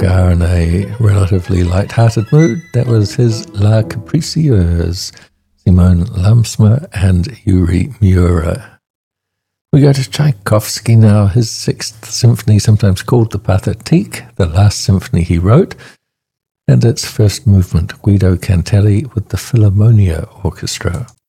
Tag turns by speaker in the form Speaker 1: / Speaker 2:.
Speaker 1: Elgar in a relatively light-hearted mood. That was his La Capricieuse, Simone Lamsma and Yuri Miura. We go to Tchaikovsky now, his Sixth Symphony, sometimes called the Pathétique, the last symphony he wrote, and its first movement, Guido Cantelli with the Philharmonia Orchestra.